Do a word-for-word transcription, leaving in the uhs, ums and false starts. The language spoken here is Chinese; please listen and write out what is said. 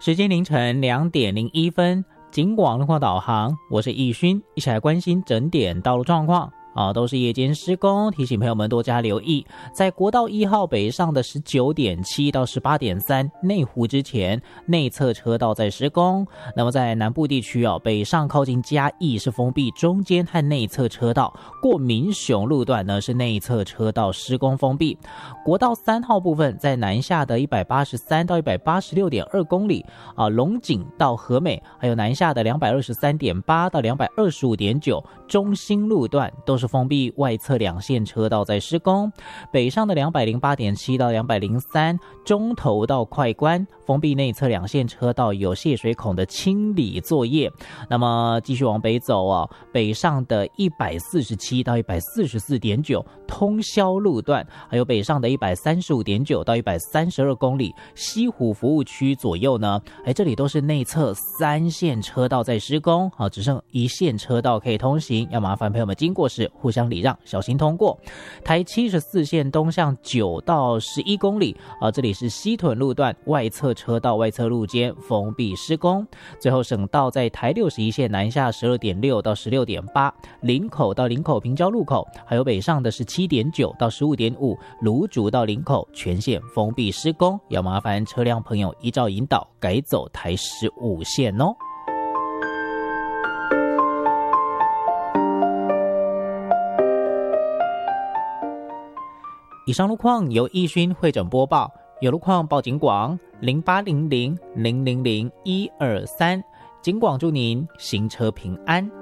时间凌晨两点零一分，警广路况导航，我是易勋，一起来关心整点道路状况。啊，都是夜间施工，提醒朋友们多加留意。在国道一号北上的十九点七到十八点三内湖之前，内侧车道在施工。那么在南部地区哦，北上靠近嘉义是封闭中间和内侧车道，过民雄路段呢是内侧车道施工封闭。国道三号部分在南下的一百八十三到一百八十六点二公里啊，龙井到和美，还有南下的两百二十三点八到两百二十五点九中兴路段都是是封闭外侧两线车道在施工。北上的两百零八点七到两百零三中投到快关封闭内侧两线车道有泄水孔的清理作业。那么继续往北走啊，北上的一百四十七到一百四十四点九通霄路段，还有北上的一百三十五点九到一百三十二公里西湖服务区左右呢，哎，这里都是内侧三线车道在施工，好，只剩一线车道可以通行，要麻烦朋友们经过时互相礼让，小心通过。台七十四线东向九到十一公里啊，这里是西屯路段外侧车道外侧路肩封闭施工。最后省道在台六十一线南下十二点六到十六点八，林口到林口平交路口，还有北上的是七点九到十五点五，芦竹到林口全线封闭施工，要麻烦车辆朋友依照引导改走台十五线哦。以上路况由易勋会诊播报，有路况报警广零八零零零零零一二三，警广祝您行车平安。